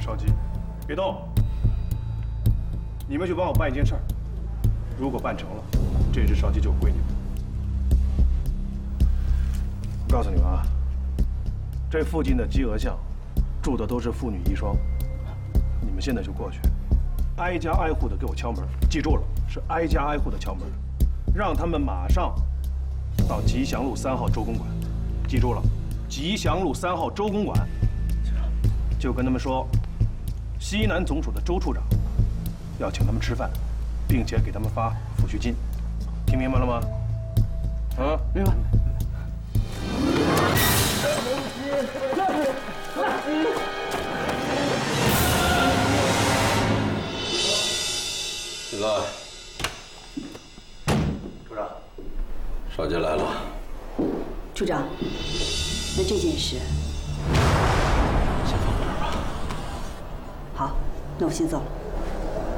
少基，别动！你们去帮我办一件事儿，如果办成了，这只烧鸡就归你们。我告诉你们啊，这附近的鸡鹅巷住的都是妇女遗孀，你们现在就过去，挨家挨户的给我敲门，记住了，是挨家挨户的敲门，让他们马上到吉祥路3号周公馆，记住了，吉祥路3号周公馆，就跟他们说，西南总署的周处长要请他们吃饭，并且给他们发抚恤金，听明白了吗？啊，明白。 李哥， 处长， 少杰来了。 处长，那这件事先放这儿吧。 好，那我先走了。